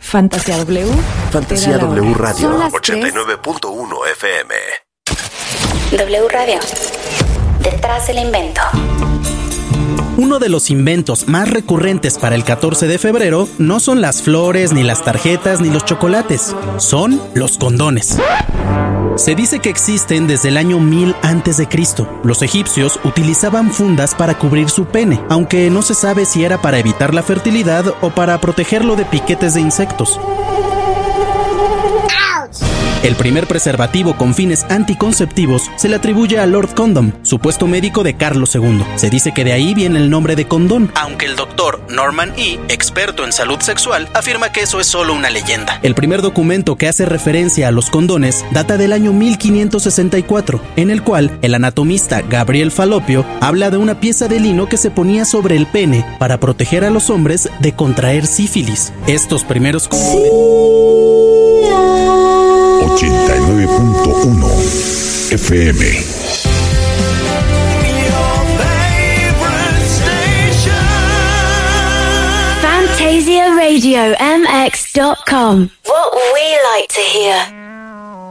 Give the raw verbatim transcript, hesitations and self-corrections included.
Fantasía W. Fantasía W Radio ochenta y nueve punto uno F M. W Radio. Detrás del invento. Uno de los inventos más recurrentes para el catorce de febrero no son las flores, ni las tarjetas, ni los chocolates. Son los condones. Se dice que existen desde el año mil antes de Cristo. Los egipcios utilizaban fundas para cubrir su pene, aunque no se sabe si era para evitar la fertilidad o para protegerlo de piquetes de insectos. El primer preservativo con fines anticonceptivos se le atribuye a Lord Condom, supuesto médico de Carlos segundo. Se dice que de ahí viene el nombre de condón, aunque el doctor Norman E., experto en salud sexual, afirma que eso es solo una leyenda. El primer documento que hace referencia a los condones data del año mil quinientos sesenta y cuatro, en el cual el anatomista Gabriel Falopio habla de una pieza de lino que se ponía sobre el pene para proteger a los hombres de contraer sífilis. Estos primeros condones... ochenta y nueve punto uno F M. Fantasia Radio M X dot com. What we like to hear.